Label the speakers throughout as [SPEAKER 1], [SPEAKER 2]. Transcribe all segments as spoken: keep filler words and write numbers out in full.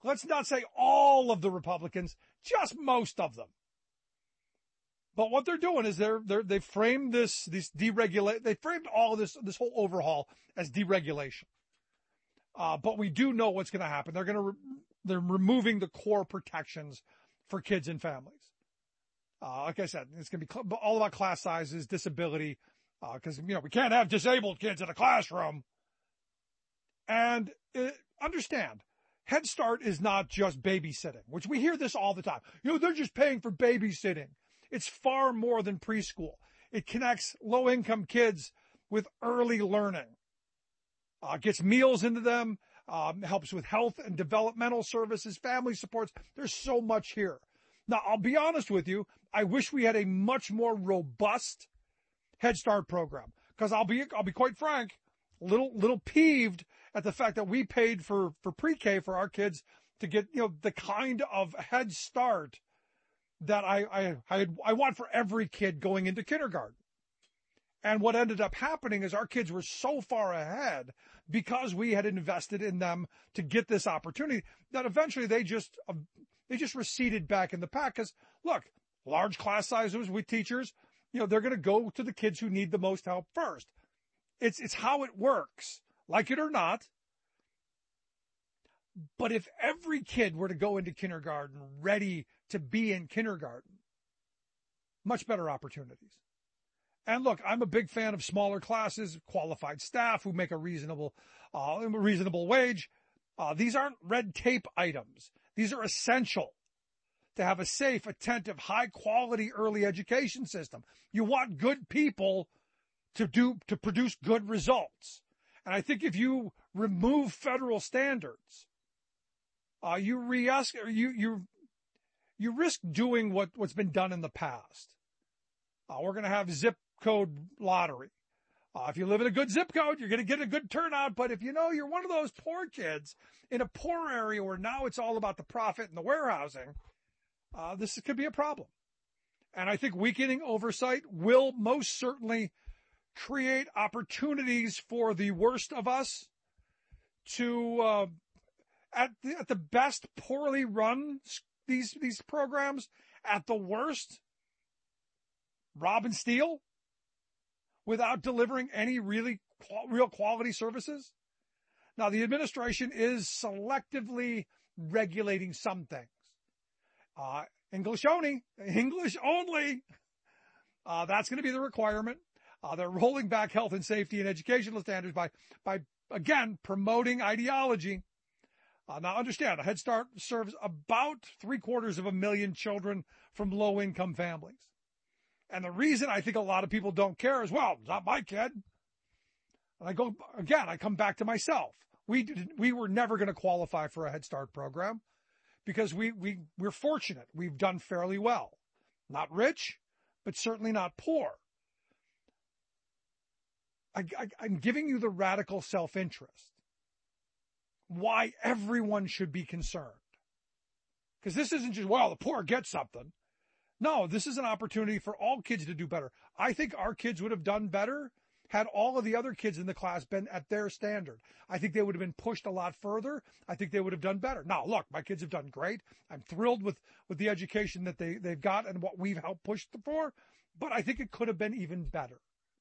[SPEAKER 1] let's not say all of the Republicans, just most of them. But what they're doing is they're, they're, they framed this, this deregulate, they framed all of this, this whole overhaul as deregulation. Uh, but we do know what's going to happen. They're going to, re- they're removing the core protections for kids and families. Uh, like I said, it's going to be cl- all about class sizes, disability, uh, cause, you know, we can't have disabled kids in a classroom. And uh, understand, Head Start is not just babysitting, which we hear this all the time. You know, they're just paying for babysitting. It's far more than preschool. It connects low-income kids with early learning, uh, gets meals into them, um, helps with health and developmental services, family supports. There's so much here. Now, I'll be honest with you. I wish we had a much more robust Head Start program, because I'll be, I'll be quite frank, a little, little peeved at the fact that we paid for, for pre-K for our kids to get, you know, the kind of Head Start that I, I, I, I want for every kid going into kindergarten. And what ended up happening is our kids were so far ahead because we had invested in them to get this opportunity that eventually they just, uh, they just receded back in the pack. Cause look, large class sizes with teachers, you know, they're going to go to the kids who need the most help first. It's, it's how it works, like it or not. But if every kid were to go into kindergarten ready to be in kindergarten, much better opportunities. And look, I'm a big fan of smaller classes, qualified staff who make a reasonable, uh, a reasonable wage. Uh, these aren't red tape items. These are essential to have a safe, attentive, high quality early education system. You want good people to do, to produce good results. And I think if you remove federal standards, uh, you risk, you, you, you risk doing what, what's been done in the past. Uh, we're going to have zip code lottery. Uh, if you live in a good zip code, you're going to get a good turnout. But if you know you're one of those poor kids in a poor area where now it's all about the profit and the warehousing, uh, this could be a problem. And I think weakening oversight will most certainly create opportunities for the worst of us to, uh, at the, at the best, poorly run these, these programs, at the worst, rob and steal without delivering any really qual- real quality services. Now, the administration is selectively regulating some things. Uh, English only, English only. Uh, that's going to be the requirement. Uh, they're rolling back health and safety and educational standards by, by, again, promoting ideology. Uh, now understand, a Head Start serves about three quarters of a million children from low income families. And the reason I think a lot of people don't care is, well, it's not my kid. And I go, again, I come back to myself. We did, we were never going to qualify for a Head Start program because we, we, we're fortunate. We've done fairly well. Not rich, but certainly not poor. I, I, I'm giving you the radical self-interest. Why everyone should be concerned. Because this isn't just, well, the poor get something. No, this is an opportunity for all kids to do better. I think our kids would have done better had all of the other kids in the class been at their standard. I think they would have been pushed a lot further. I think they would have done better. Now, look, my kids have done great. I'm thrilled with, with the education that they, they've got and what we've helped push them for, but I think it could have been even better.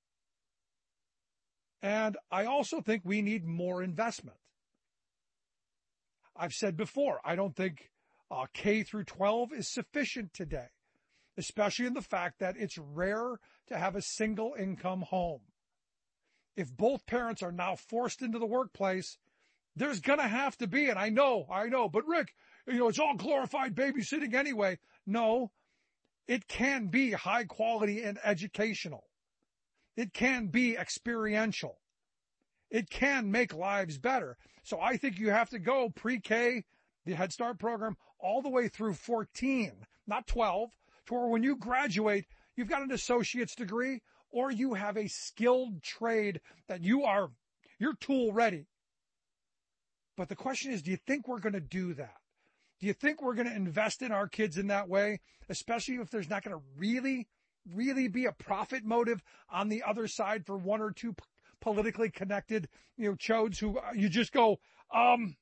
[SPEAKER 1] And I also think we need more investment. I've said before, I don't think uh, K through twelve is sufficient today, especially in the fact that it's rare to have a single income home. If both parents are now forced into the workplace, there's going to have to be, and I know, I know, but Rick, you know, it's all glorified babysitting anyway. No, it can be high quality and educational. It can be experiential. It can make lives better. So I think you have to go pre-K, the Head Start program, all the way through fourteen, not twelve, to where when you graduate, you've got an associate's degree or you have a skilled trade that you are, you're tool ready. But the question is, do you think we're going to do that? Do you think we're going to invest in our kids in that way, especially if there's not going to really, really be a profit motive on the other side for one or two politically connected, you know, chodes who uh, you just go, um,